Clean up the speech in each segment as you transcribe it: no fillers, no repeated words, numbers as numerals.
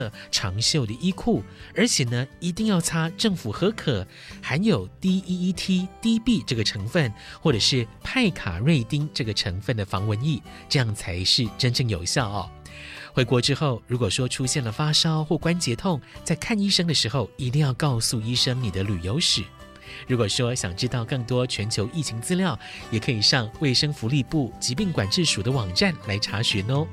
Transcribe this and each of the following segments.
长袖的衣裤，而且呢一定要擦政府核可含有 DEET、DB 这个成分，或者是派卡瑞丁这个成分的防蚊液，这样才是真正有效哦。回国之后，如果说出现了发烧或关节痛，在看医生的时候一定要告诉医生你的旅游史。如果说想知道更多全球疫情资料，也可以上卫生福利部疾病管制署的网站来查询哦。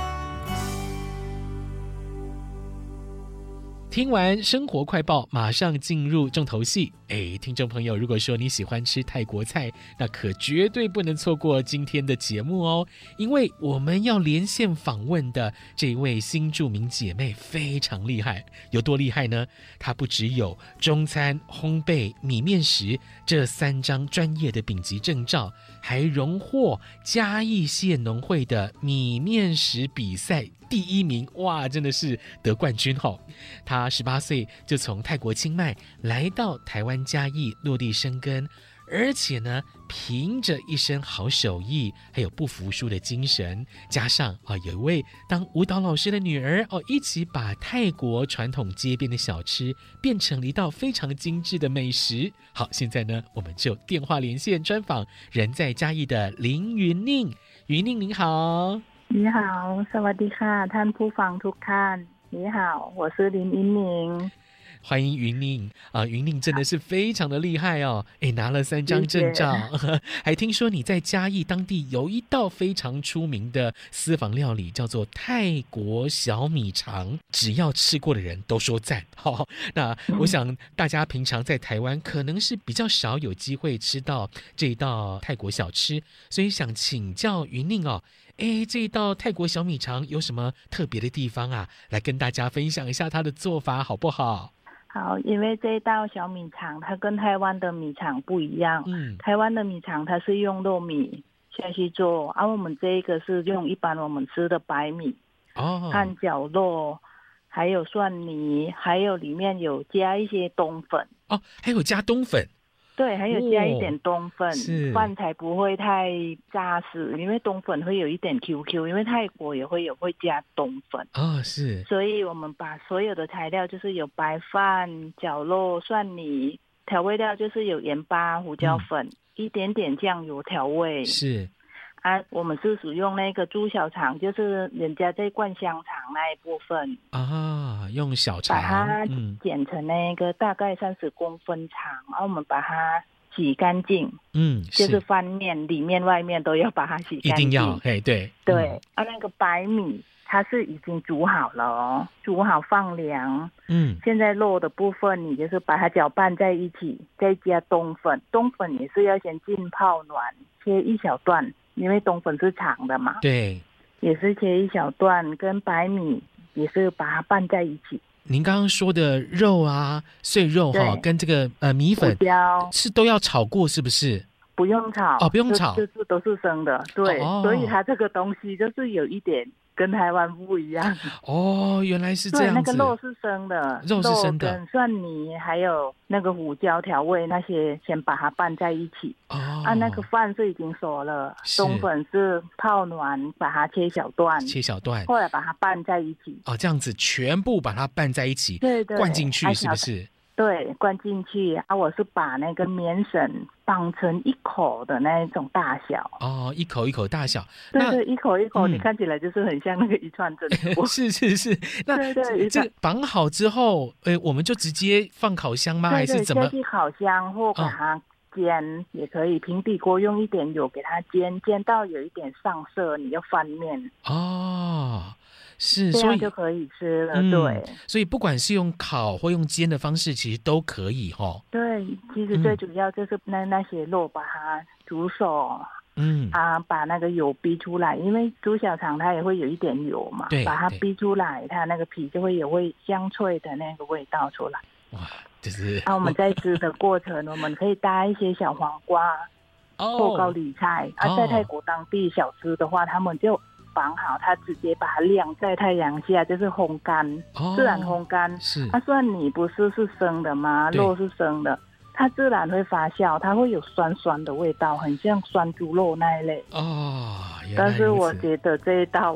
听完生活快报，马上进入重头戏。听众朋友，如果说你喜欢吃泰国菜，那可绝对不能错过今天的节目哦，因为我们要连线访问的这位新著名姐妹非常厉害。有多厉害呢？她不只有中餐、烘焙、米面食这3张专业的丙级证照，还荣获嘉义县农会的米面食比赛第1名，哇，真的是得冠军哦。他18岁就从泰国清迈来到台湾嘉义落地生根，而且呢，凭着一身好手艺，还有不服输的精神，加上有一位当舞蹈老师的女儿一起把泰国传统街边的小吃变成了一道非常精致的美食。好，现在呢，我们就电话连线专访人在嘉义的林云宁。云宁您好。 你好，สวัสดีค่ะท่านผู้ฟังทุกท่าน。你好，我是林云宁。 欢迎云宁云宁真的是非常的厉害哦，拿了3张证照，还听说你在嘉义当地有一道非常出名的私房料理，叫做泰国小米肠，只要吃过的人都说赞。那我想大家平常在台湾可能是比较少有机会吃到这一道泰国小吃，所以想请教云宁这一道泰国小米肠有什么特别的地方啊？来跟大家分享一下它的做法好不好？ 好，因为这一道小米肠它跟台湾的米肠不一样，台湾的米肠它是用糯米下去做，而我们这一个是用一般我们吃的白米和绞肉，还有蒜泥，还有里面有加一些冬粉还有加冬粉。 对，还有加一点冬粉，饭才不会太扎实，因为冬粉会有一点 QQ， 因为泰国也会加冬粉是， 所以我们把所有的材料就是有白饭、绞肉、蒜泥，调味料就是有盐巴、胡椒粉，一点点酱油调味。 是我们是使用那个猪小肠，就是人家在灌香肠那一部分用小肠把它剪成那个大概30公分长，然后我们把它洗干净，就是翻面里面外面都要把它洗干净， 一定要，对， 那个白米它是已经煮好了煮好放凉，现在肉的部分你就是把它搅拌在一起，再加冬粉也是要先浸泡暖，切一小段，因为冬粉是长的嘛， 对，也是切一小段，跟白米也是把它拌在一起。 您刚刚说的肉碎肉跟这个米粉是都要炒过是不是？ 不用炒不用炒， 就是都是生的，对，所以它这个东西就是有一点跟台湾不一样。 原来是这样子。 对，那个肉是生的， 肉是生的， 跟蒜泥还有那个胡椒调味那些先把它拌在一起。那个饭是已经熟了，冬粉是泡暖，把它切小段，后来把它拌在一起。 这样子全部把它拌在一起， 对， 灌进去是不是？ 对，灌进去我是把那个棉绳绑成一口的那种大小一口一口大小， 对，一口一口，你看起来就是很像那个一串珍珠是那对，这绑好之后我们就直接放烤箱吗？还是怎么？ 去烤箱或把它煎也可以，平底锅用一点油给它煎到有一点上色，你就翻面是， 这样就可以吃了。对， 所以不管是用烤或用煎的方式，其实都可以对，其实最主要就是那些肉把它煮熟，把那个油逼出来，因为猪小肠它也会有一点油嘛，把它逼出来，它那个皮就会有香脆的那个味道出来。 哇，就是我们在吃的过程，我们可以搭一些小黄瓜或高丽菜在泰国当地小吃的话，他们就绑好，它直接把它晾在太阳下，就是烘干，自然烘干。 是蒜泥不是生的吗？肉是生的，它自然会发酵，它会有酸酸的味道，很像酸猪肉那一类。 原来如此。 但是我觉得这一道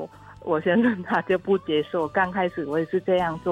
我先生他就不接受，刚开始我也是这样做。